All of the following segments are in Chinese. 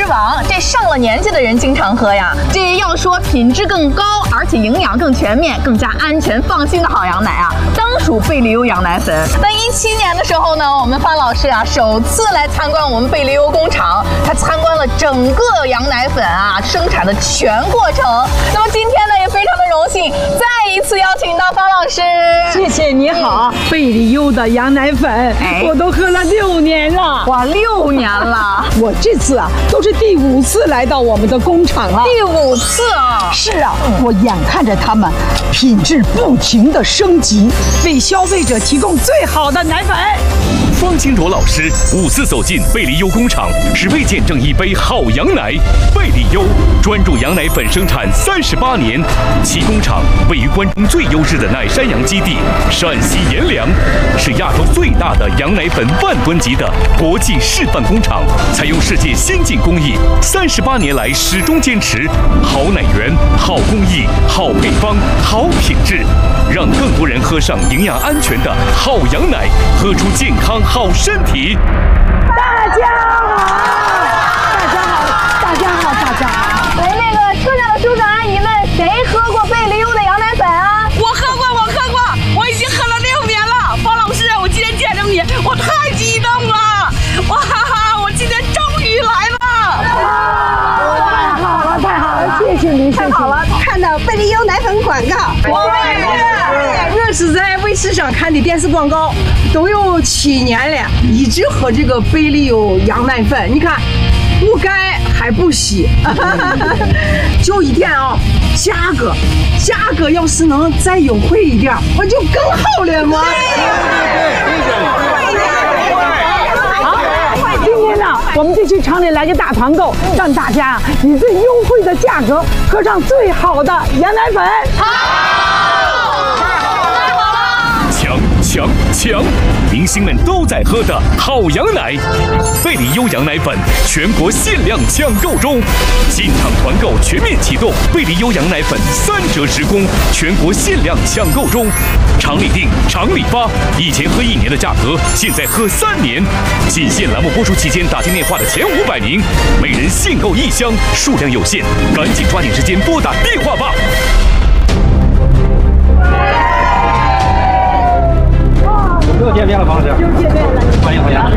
之王，这上了年纪的人经常喝呀。这要说品质更高，而且营养更全面、更加安全放心的好羊奶啊，当属贝利优羊奶粉。那17年的时候呢，我们方老师啊首次来参观我们贝利优工厂，他参观了整个羊奶粉啊生产的全过程。那么今天呢，也非常的荣幸，再一次邀请到方老师。 谢谢，你好。贝利优的羊奶粉，我都喝了6年了。 哇，6年了！ 我这次啊，都是第5次来到我们的工厂了。 第5次啊！ 是啊，我眼看着他们品质不停的升级，为消费者提供最好的奶粉。 方金卓老师5次走进贝利优工厂，只为见证一杯好羊奶。贝利优专注羊奶粉生产38年，其工厂位于关中最优质的奶山羊基地陕西阎良，是亚洲最大的羊奶粉万吨级的国际示范工厂，采用世界先进工艺，38年来始终坚持好奶源、好工艺、好配方、好品质，让更多人喝上营养安全的好羊奶，喝出健康好身体。 大家好，大家好，大家好，大家好。 来，那个车上的叔叔阿姨们，谁喝过贝利优的羊奶粉啊？ 我喝过，我已经喝了6年了。方老师，我今天见着你，我太激动了！哇哈哈，我今天终于来了！ 太好了，谢谢您， 太好了，看到贝利优奶粉广告， 我是在卫视上看的电视广告，都有7年了，一直喝这个贝利优羊奶粉。你看，不改还不稀，就一点啊，价格要是能再优惠一点，我就更好了嘛。 今天呢，我们就去厂里来个大团购，让大家以最优惠的价格喝上最好的羊奶粉。 抢！明星们都在喝的好羊奶，贝利优羊奶粉全国限量抢购中，进场团购全面启动，贝利优羊奶粉3折10供，全国限量抢购中，厂里订，厂里发，以前喝1年的价格，现在喝3年。仅限栏目播出期间打进电话的前500名，每人限购1箱，数量有限，赶紧抓紧时间拨打电话吧。 又见面了，方老师。又见面了，欢迎。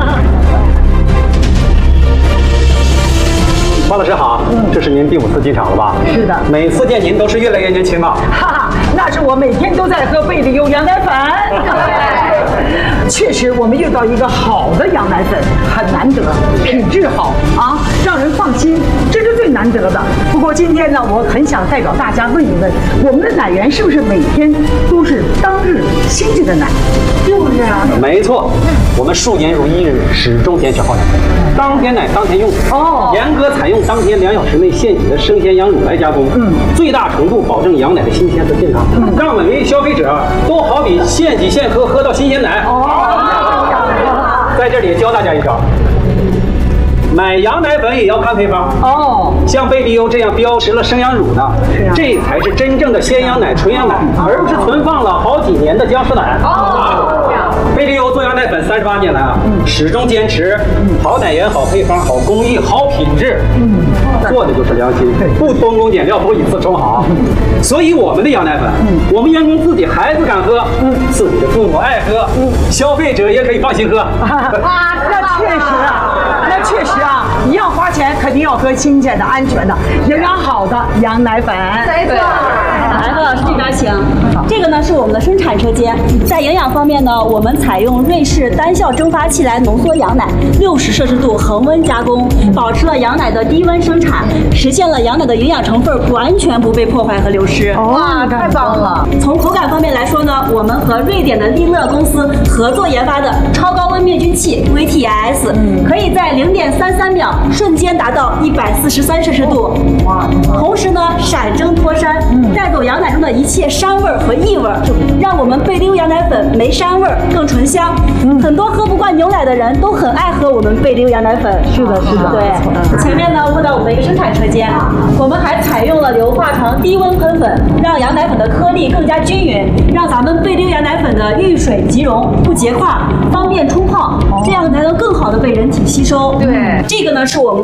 方老师好，这是您第5次进厂了吧？ 是的， 每次见您都是越来越年轻了。 哈哈，那是我每天都在喝贝利优羊奶粉。确实，我们遇到一个好的羊奶粉很难得，品质好啊，让人放心，这是最难得的。不过今天呢，我很想代表大家问一问，我们的奶源是不是每天都是当日新鲜的奶？是不是啊？ 没错，我们数年如一日，始终坚持好奶，当天奶当天用。严格采用当天2小时内现挤的生鲜羊乳来加工，最大程度保证羊奶的新鲜和健康，让每位消费者都好比现挤现喝，喝到新鲜奶。在这里教大家一招，买羊奶粉也要看配方像贝利优这样标识了生羊乳呢，这才是真正的鲜羊奶、纯羊奶，而不是存放了好几年的僵尸奶。贝利优做羊奶粉38年来啊，始终坚持好奶源、好配方、好工艺、好品质，做的就是良心，不偷工减料，不以次充好。所以我们的羊奶粉，我们员工自己孩子敢喝，自己的父母爱喝，消费者也可以放心喝。 那确实啊，一样花钱，肯定要喝新鲜的、安全的、营养好的羊奶粉。 没错。来，何老师这边请。这个呢是我们的生产车间，在营养方面呢，我们采用瑞士单效蒸发器来浓缩羊奶，60摄氏度恒温加工，保持了羊奶的低温生产，实现了羊奶的营养成分完全不被破坏和流失。 哇，太棒了！ 从口感方面来说呢，我们和瑞典的利乐公司合作研发的超高温灭菌器 VTS，可以在0.33秒瞬间达到143摄氏度。同时呢，闪蒸脱膻，带走羊奶中的一切膻味和异味，让我们贝利优羊奶粉没膻味，更醇香。很多喝不惯牛奶的人都很爱喝我们贝利优羊奶粉。 是的。 对，前面呢问到我们的一个生产车间，我们还采用了硫化床低温喷粉，让羊奶粉的颗粒更加均匀，让咱们贝利优羊奶粉的遇水即溶，不结块，方便冲泡，这样才能更好的被人体吸收。 对， 这个呢是我们的质量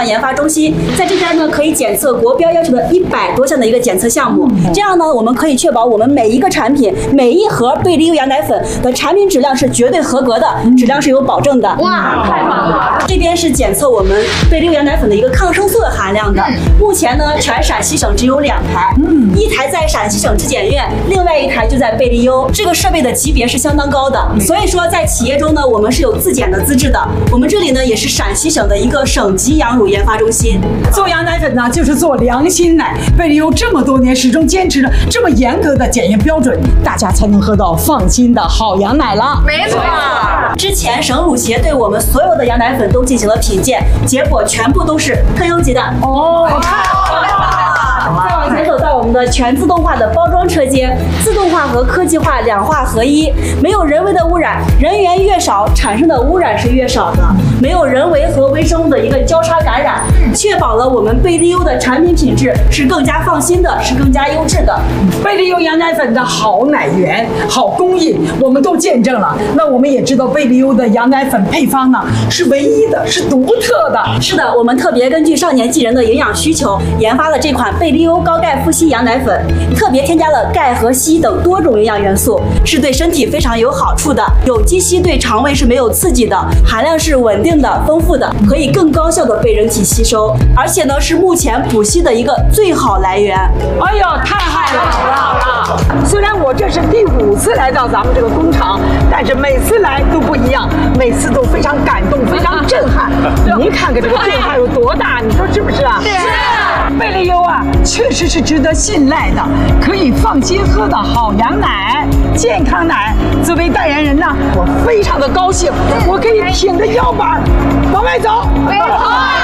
研发中心，在这边呢可以检测国标要求的100多项的一个检测项目。这样呢，我们可以确保我们每一个产品、每一盒贝利优羊奶粉的产品质量是绝对合格的，质量是有保证的。 哇，太棒了！ 这边是检测我们贝利优羊奶粉的一个抗生素的含量的。目前呢，全陕西省只有2台，一台在陕西省质检院，另外一台就在贝利优。这个设备的级别是相当高的，所以说在企业中呢，我们是有自检的资质的。我们这里呢也是陕西省的一个省级羊乳研发中心。 做羊奶粉呢，就是做良心奶。贝利优这么多年始终坚持着这么严格的检验标准，大家才能喝到放心的好羊奶了。 没错。 之前省乳协对我们所有的羊奶粉都进行了品鉴，结果全部都是特优级的。哦，太好了！再往前走到我们的全自动化的包装车间，自动化和科技化2化合一，没有人为的污染，人员越少，产生的污染是越少的，没有人为和微生物的一个交叉感染，确保了我们贝利优的产品品质是更加放心的，是更加优质的。 贝利优羊奶粉的好奶源、好工艺，我们都见证了。那我们也知道贝利优的羊奶粉配方呢是唯一的，是独特的。 是的，我们特别根据少年纪人的营养需求，研发了这款贝利优高钙富硒羊奶粉，特别添加了钙和硒等多种营养元素，是对身体非常有好处的。有机硒对肠胃是没有刺激的，含量是稳定的、丰富的，可以更高效的被人体吸收，而且呢是目前补硒的一个最好来源。 哎呦，太好了！虽然我这是第5次来到咱们这个工厂，但是每次来都不一样，每次都非常感动，非常震撼。您看看这个变化有多大，你说是不是啊？是。贝利优啊，确实是值得信赖的，可以放心喝的好羊奶、健康奶。作为代言人呢，我非常的高兴，我可以挺着腰板往外走。没错。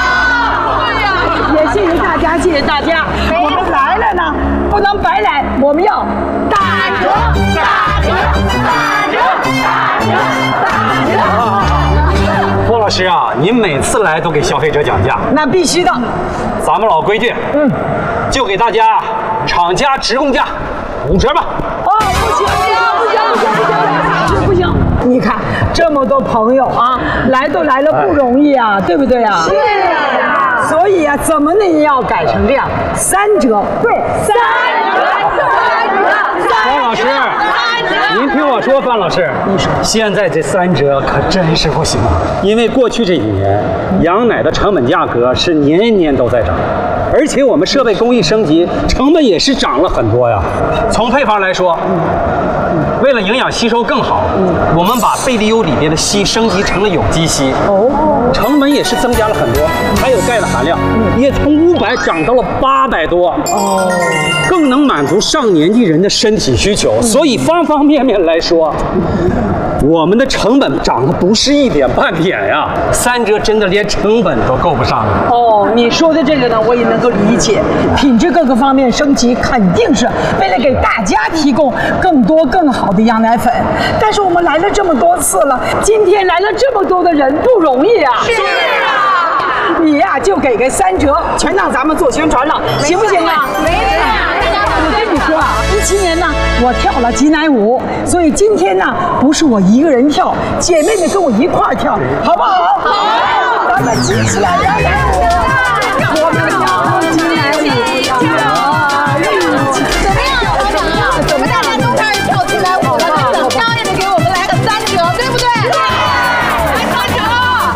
也谢谢大家，谢谢大家。我们来了呢，不能白来，我们要打折，打折，打折，打折，打折。 郭老师啊，您每次来都给消费者讲价， 那必须的。 咱们老规矩，就给大家厂家直供价5折吧。 哦，不行，不行！你看这么多朋友啊，来都来了不容易啊，对不对啊？是啊。所以啊，怎么呢也要改成这样，3折。对，3折。 方老师，您听我说，范老师，现在这3折可真是不行啊！因为过去这几年，羊奶的成本价格是年年都在涨，而且我们设备工艺升级，成本也是涨了很多呀。从配方来说，为了营养吸收更好，我们把贝利优里边的硒升级成了有机硒，成本也是增加了很多，还有钙的含量也从500涨到了800多，更能满足上年纪人的身体需求。所以方方面面来说，我们的成本涨得不是一点半点呀，3折真的连成本都够不上了。 哦，你说的这个呢，我也能够理解，品质各个方面升级，肯定是为了给大家提供更多更好的羊奶粉。但是我们来了这么多次了，今天来了这么多的人，不容易啊。是啊，你呀就给个3折，全让咱们做宣传了，行不行啊？没事。我跟你说啊，17年呢，我跳了挤奶舞，所以今天呢，不是我一个人跳，姐妹们跟我一块儿跳，好不好？好，咱们挤起来，羊奶舞，我们要挤奶舞跳。 怎么样？大家都开始跳起来舞了，那等刚也得给我们来个3折，对不对？对，来3折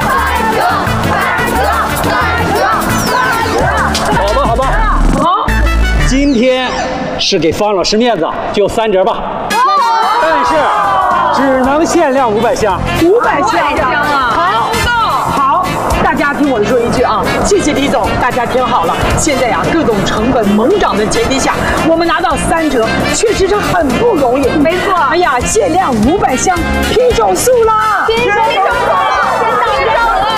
，3折，3折，3折，3折。 好吧。好，今天是给方老师面子，就3折吧。但是只能限量500箱 ，500箱啊！好，大家听我说一句啊，谢谢李总，大家听好了。现在呀，各种成本猛涨的前提下，我们拿到3折，确实是很不容易。没错。哎呀，限量500箱，拼手速啦！拼手速了，拼手了！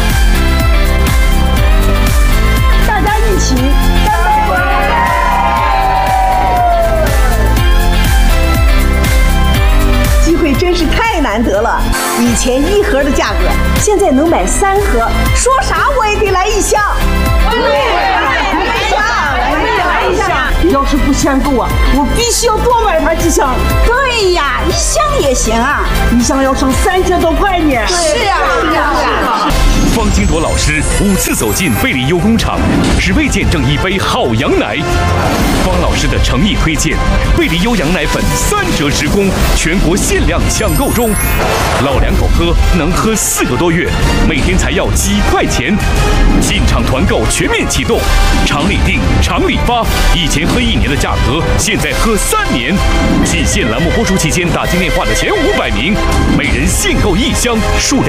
大家一起干杯！ 机会真是太难得了，以前1盒的价格，现在能买3盒，说啥我也得来1箱。 要是不钱够啊，我必须要多买它几箱。 对呀，1箱也行啊。 1箱要省3000多块呢。 是啊，是啊。 方金铎老师5次走进贝利优工厂，只为见证一杯好羊奶。方老师的诚意推荐，贝利优羊奶粉3折直供，全国限量抢购中。老两口喝能喝4个多月，每天才要几块钱。进场团购全面启动，厂里订，厂里发。以前喝1年的价格，现在喝3年。仅限栏目播出期间打进电话的前500名，每人限购1箱，数量